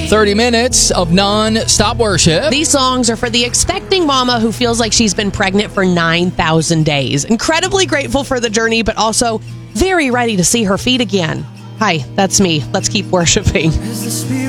30 minutes of non-stop worship. These songs are for the expecting mama who feels like she's been pregnant for 9,000 days. Incredibly grateful for the journey, but also very ready to see her feet again. Hi, that's me. Let's keep worshiping.